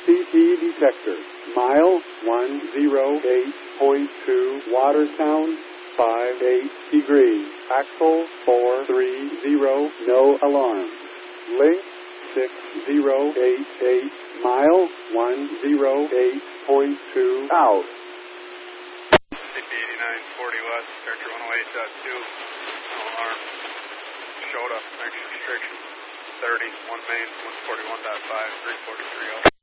CT detector. Mile 108.2. Water sound 58 degrees. Axle 430. No alarm. Link 6088. Mile 108.2. Out. CP 8940 West, Charger 108.2. No alarm. Showed up. Restriction 30. 1 main 141.5. 343.